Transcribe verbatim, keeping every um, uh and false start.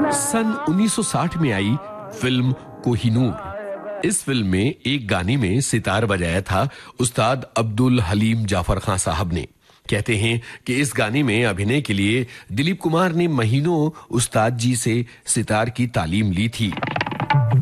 सन उन्नीस सौ साठ में आई फिल्म कोहिनूर। इस फिल्म में एक गाने में सितार बजाया था उस्ताद अब्दुल हलीम जाफर खां साहब ने। कहते हैं कि इस गाने में अभिनय के लिए दिलीप कुमार ने महीनों उस्ताद जी से सितार की तालीम ली थी।